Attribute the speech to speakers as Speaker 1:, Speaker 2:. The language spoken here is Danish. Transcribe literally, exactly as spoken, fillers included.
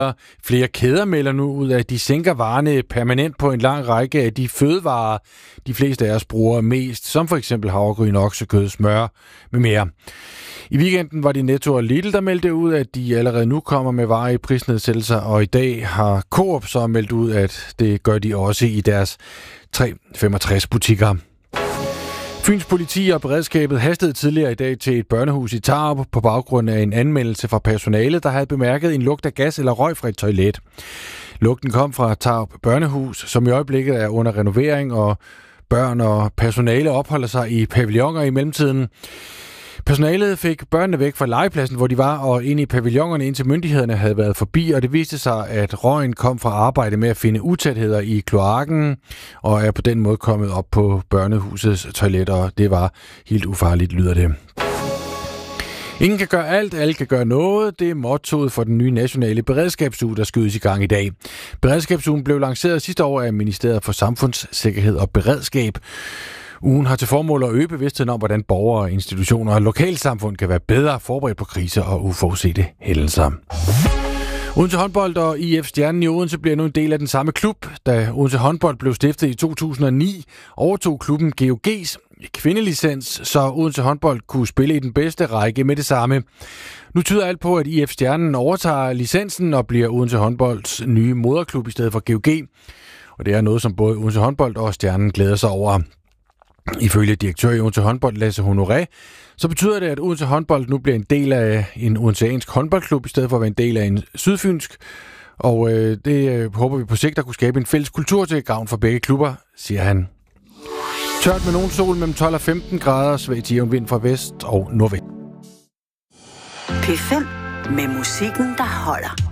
Speaker 1: Flere kæder melder nu ud af, at de sænker varerne permanent på en lang række af de fødevarer, de fleste af os bruger mest, som for eksempel havregryn, oksekød, smør med mere. I weekenden var det Netto og Lidl, der meldte ud, at de allerede nu kommer med varer i prisnedsættelser, og i dag har Coop så meldt ud, at det gør de også i deres tre hundrede og femogtres butikker. Fyns politi og beredskabet hastede tidligere i dag til et børnehus i Tarup på baggrund af en anmeldelse fra personalet, der havde bemærket en lugt af gas eller røg fra et toilet. Lugten kom fra Tarup Børnehus, som i øjeblikket er under renovering, og børn og personale opholder sig i pavilloner i mellemtiden. Personalet fik børnene væk fra legepladsen, hvor de var, og ind i pavillonerne, indtil myndighederne havde været forbi, og det viste sig, at røgen kom fra arbejde med at finde utætheder i kloakken, og er på den måde kommet op på børnehusets toiletter, og det var helt ufarligt, lyder det. Ingen kan gøre alt, alle kan gøre noget. Det er mottoet for den nye nationale beredskabsuge, der skydes i gang i dag. Beredskabsugen blev lanceret sidste år af Ministeriet for Samfundssikkerhed og Beredskab. Ugen har til formål at øge bevidstheden om, hvordan borgere, institutioner og lokalsamfund kan være bedre forberedt på kriser og uforudsete hændelser. Odense Håndbold og I F Stjernen i Odense bliver nu en del af den samme klub. Da Odense Håndbold blev stiftet i to tusind og ni, overtog klubben G O G's kvindelicens, så Odense Håndbold kunne spille i den bedste række med det samme. Nu tyder alt på, at I F Stjernen overtager licensen og bliver Odense Håndbolds nye moderklub i stedet for G O G. Og det er noget, som både Odense Håndbold og Stjernen glæder sig over. Ifølge direktør i Odense Håndbold, Lasse Honoré, så betyder det, at Odense Håndbold nu bliver en del af en odenseansk håndboldklub, i stedet for at være en del af en sydfynsk. Og øh, det øh, håber vi på sigt at kunne skabe en fælles kultur til gavn for begge klubber, siger han. Tørt med nogen sol mellem tolv og femten grader, svag til jævn vind fra vest og nordvest.
Speaker 2: P fem med musikken, der holder.